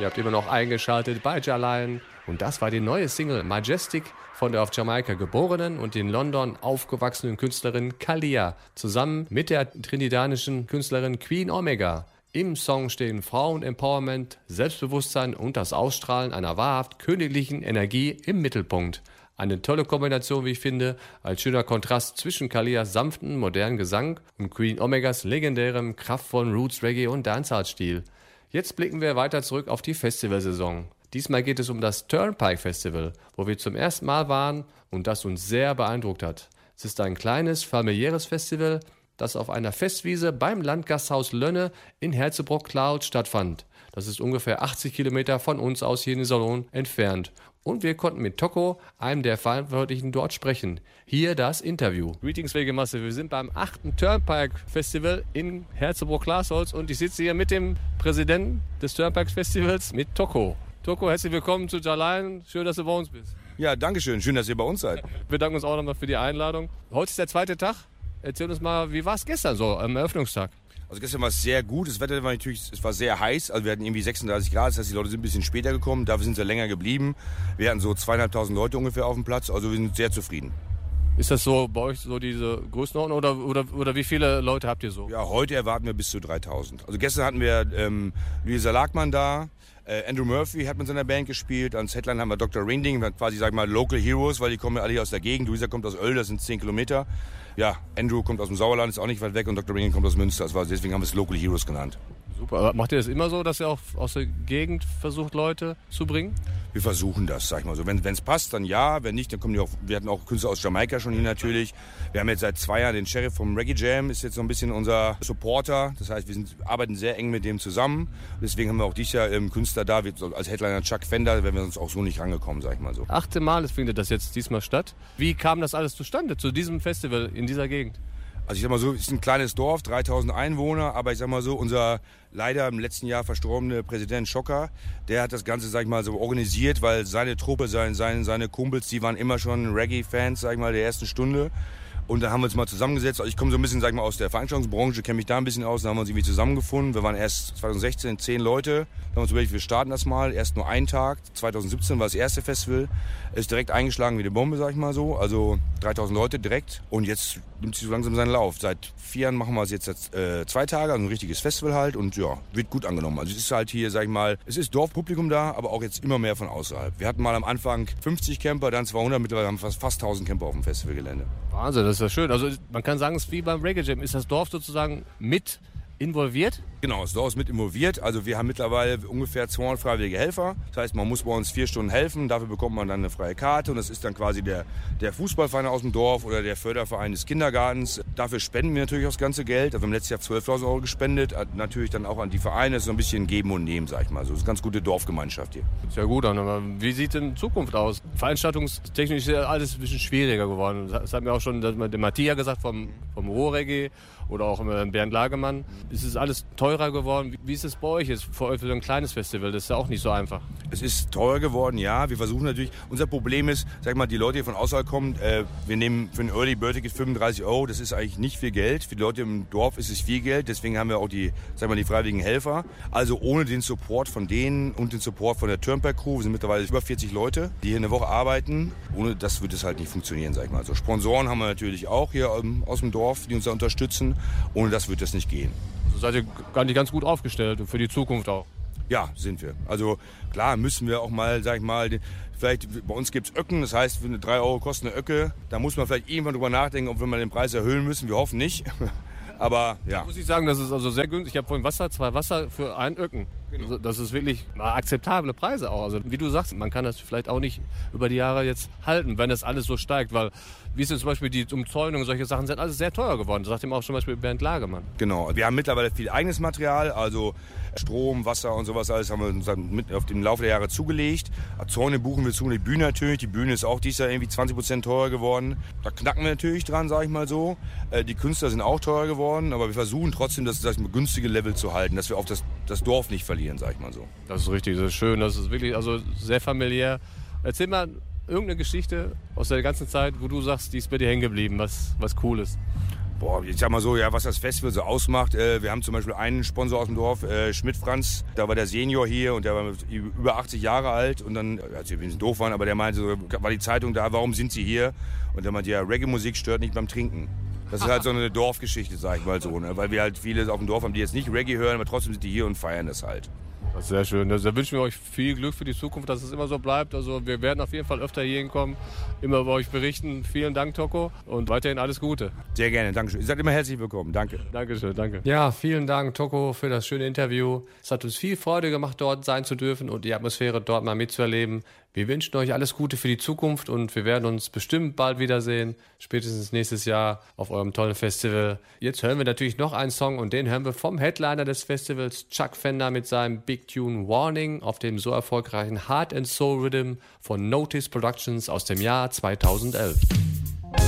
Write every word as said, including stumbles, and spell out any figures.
Ihr habt immer noch eingeschaltet bei Jalaien. Und das war die neue Single Majestic von der auf Jamaika geborenen und in London aufgewachsenen Künstlerin Khalia, zusammen mit der trinidanischen Künstlerin Queen Omega. Im Song stehen Frauen-Empowerment, Selbstbewusstsein und das Ausstrahlen einer wahrhaft königlichen Energie im Mittelpunkt. Eine tolle Kombination, wie ich finde, als schöner Kontrast zwischen Khalias sanften, modernen Gesang und Queen Omegas legendärem, kraftvollen Roots-Reggae- und Dancehall-Stil. Jetzt blicken wir weiter zurück auf die Festivalsaison. Diesmal geht es um das Turnpike Festival, wo wir zum ersten Mal waren und das uns sehr beeindruckt hat. Es ist ein kleines, familiäres Festival, das auf einer Festwiese beim Landgasthaus Lönne in Herzebrock-Cloud stattfand. Das ist ungefähr achtzig Kilometer von uns aus hier in Iserlohn entfernt. Und wir konnten mit Toko, einem der Verantwortlichen, dort sprechen. Hier das Interview. Greetings, Wegemasse. Wir sind beim achten Turnpike Festival in Herzebrock-Glasholz und ich sitze hier mit dem Präsidenten des Turnpike Festivals, mit Toko. Toko, herzlich willkommen zu Jalaien. Schön, dass du bei uns bist. Ja, danke schön. Schön, dass ihr bei uns seid. Wir danken uns auch nochmal für die Einladung. Heute ist der zweite Tag. Erzähl uns mal, wie war es gestern so am Eröffnungstag? Also gestern war es sehr gut. Das Wetter war natürlich, es war sehr heiß. Also wir hatten irgendwie sechsunddreißig Grad. Das heißt, die Leute sind ein bisschen später gekommen. Dafür sind sie länger geblieben. Wir hatten so zweieinhalbtausend Leute ungefähr auf dem Platz. Also wir sind sehr zufrieden. Ist das so bei euch so diese Größenordnung oder, oder, oder wie viele Leute habt ihr so? Ja, heute erwarten wir bis zu dreitausend. Also gestern hatten wir ähm, Luisa Lagmann da. Äh, Andrew Murphy hat mit seiner Band gespielt. Als Headline haben wir Doktor Rinding, quasi, sag ich mal, Local Heroes, weil die kommen ja alle hier aus der Gegend. Luisa kommt aus Oel, das sind zehn Kilometer. Ja, Andrew kommt aus dem Sauerland, ist auch nicht weit weg, und Doktor Rinding kommt aus Münster. Das war, deswegen haben wir es Local Heroes genannt. Super. Aber macht ihr das immer so, dass ihr auch aus der Gegend versucht, Leute zu bringen? Wir versuchen das, sag ich mal so. Wenn es passt, dann ja. Wenn nicht, dann kommen die auch. Wir hatten auch Künstler aus Jamaika schon hier natürlich. Wir haben jetzt seit zwei Jahren den Sheriff vom Reggae Jam, ist jetzt so ein bisschen unser Supporter. Das heißt, wir sind, arbeiten sehr eng mit dem zusammen. Deswegen haben wir auch dieses Jahr ähm, Künstler da, als Headliner Chuck Fender, wären wir uns auch so nicht rangekommen, sag ich mal so. Achte Mal findet das jetzt diesmal statt. Wie kam das alles zustande, zu diesem Festival in dieser Gegend? Also ich sag mal so, es ist ein kleines Dorf, dreitausend Einwohner, aber ich sag mal so, unser leider im letzten Jahr verstorbene Präsident Schocker, der hat das Ganze, sag ich mal, so organisiert, weil seine Truppe, seine, seine, seine Kumpels, die waren immer schon Reggae-Fans, sag ich mal, der ersten Stunde. Und dann haben wir uns mal zusammengesetzt. Also ich komme so ein bisschen, sag ich mal, aus der Veranstaltungsbranche, kenne mich da ein bisschen aus. Dann haben wir uns irgendwie zusammengefunden. Wir waren erst zwanzig sechzehn zehn Leute. Dann haben wir uns überlegt, wir starten das mal. Erst nur einen Tag. zwanzig siebzehn war das erste Festival. Ist direkt eingeschlagen wie eine Bombe, sag ich mal so. Also dreitausend Leute direkt. Und jetzt nimmt sie so langsam seinen Lauf. Seit vier Jahren machen wir es jetzt äh, zwei Tage, also ein richtiges Festival halt. Und ja, wird gut angenommen. Also es ist halt hier, sag ich mal, es ist Dorfpublikum da, aber auch jetzt immer mehr von außerhalb. Wir hatten mal am Anfang fünfzig Camper, dann zweihundert. Mittlerweile haben wir fast, fast tausend Camper auf dem Festivalgelände. Wahnsinn, das ist ja schön. Also man kann sagen, es ist wie beim Reggae Jam. Ist das Dorf sozusagen mit involviert? Genau, das Dorf ist mit involviert. Also wir haben mittlerweile ungefähr zweihundert freiwillige Helfer. Das heißt, man muss bei uns vier Stunden helfen. Dafür bekommt man dann eine freie Karte. Und das ist dann quasi der, der Fußballverein aus dem Dorf oder der Förderverein des Kindergartens. Dafür spenden wir natürlich auch das ganze Geld. Also wir haben letztes Jahr zwölftausend Euro gespendet. Natürlich dann auch an die Vereine. Das ist so ein bisschen Geben und Nehmen, sag ich mal. So, das ist eine ganz gute Dorfgemeinschaft hier. Ist ja gut an. Aber wie sieht denn Zukunft aus? Veranstaltungstechnisch ist ja alles ein bisschen schwieriger geworden. Das hat mir auch schon der Matthias gesagt vom, vom Ruhrreggae oder auch Bernd Lagemann. Es ist alles teurer geworden. Wie ist es bei euch jetzt für so ein kleines Festival? Das ist ja auch nicht so einfach. Es ist teurer geworden, ja. Wir versuchen natürlich, unser Problem ist, sag ich mal, die Leute, die von außerhalb kommen, äh, wir nehmen für ein Early Bird Ticket fünfunddreißig Euro. Das ist eigentlich nicht viel Geld. Für die Leute im Dorf ist es viel Geld. Deswegen haben wir auch die, sag mal, die freiwilligen Helfer. Also ohne den Support von denen und den Support von der Turnpike Crew, wir sind mittlerweile über vierzig Leute, die hier eine Woche arbeiten. Ohne das wird es halt nicht funktionieren, sag ich mal. Also Sponsoren haben wir natürlich auch hier aus dem Dorf, die uns da unterstützen. Ohne das wird das nicht gehen. Also seid ihr gar nicht ganz gut aufgestellt für die Zukunft auch? Ja, sind wir. Also klar müssen wir auch mal, sag ich mal, vielleicht bei uns gibt's Öcken, das heißt, wenn drei Euro kostet eine Öcke, da muss man vielleicht irgendwann drüber nachdenken, ob wir mal den Preis erhöhen müssen. Wir hoffen nicht. Aber ja. Da muss ich sagen, das ist also sehr günstig. Ich habe vorhin Wasser, zwei Wasser für einen Öcken. Genau. Das ist wirklich akzeptable Preise auch. Also wie du sagst, man kann das vielleicht auch nicht über die Jahre jetzt halten, wenn das alles so steigt, weil wie ist denn zum Beispiel die Umzäunung und solche Sachen sind alles sehr teuer geworden. Das sagt ihm auch zum Beispiel Bernd Lagemann. Genau. Wir haben mittlerweile viel eigenes Material, also Strom, Wasser und sowas alles haben wir uns dann mit auf dem Laufe der Jahre zugelegt. Zäune buchen wir zu, die Bühne natürlich. Die Bühne ist auch dieses Jahr irgendwie zwanzig Prozent teurer geworden. Da knacken wir natürlich dran, sage ich mal so. Die Künstler sind auch teurer geworden, aber wir versuchen trotzdem das, das günstige Level zu halten, dass wir auch das, das Dorf nicht verlieren, sag ich mal so. Das ist richtig, das ist schön, das ist wirklich also sehr familiär. Erzähl mal irgendeine Geschichte aus der ganzen Zeit, wo du sagst, die ist bei dir hängen geblieben, was, was cool ist. Boah, ich sag mal so, ja, was das Festival so ausmacht. Äh, wir haben zum Beispiel einen Sponsor aus dem Dorf, äh, Schmidt Franz. Da war der Senior hier und der war über achtzig Jahre alt. Und dann, als wir ein bisschen doof waren, aber der meinte, so, war die Zeitung da, warum sind Sie hier? Und der meinte, ja, Reggae-Musik stört nicht beim Trinken. Das ist halt so eine Dorfgeschichte, sag ich mal so. Ne? Weil wir halt viele auf dem Dorf haben, die jetzt nicht Reggae hören, aber trotzdem sind die hier und feiern das halt. Das ist sehr schön. Da wünschen wir euch viel Glück für die Zukunft, dass es immer so bleibt. Also wir werden auf jeden Fall öfter hier hinkommen, immer über euch berichten. Vielen Dank, Toko, und weiterhin alles Gute. Sehr gerne, danke schön. Ihr seid immer herzlich willkommen, danke. Dankeschön, danke. Ja, vielen Dank, Toko, für das schöne Interview. Es hat uns viel Freude gemacht, dort sein zu dürfen und die Atmosphäre dort mal mitzuerleben. Wir wünschen euch alles Gute für die Zukunft und wir werden uns bestimmt bald wiedersehen, spätestens nächstes Jahr auf eurem tollen Festival. Jetzt hören wir natürlich noch einen Song und den hören wir vom Headliner des Festivals, Chuck Fender, mit seinem Big Tune Warning auf dem so erfolgreichen Heart and Soul Rhythm von Notice Productions aus dem Jahr zweitausendelf.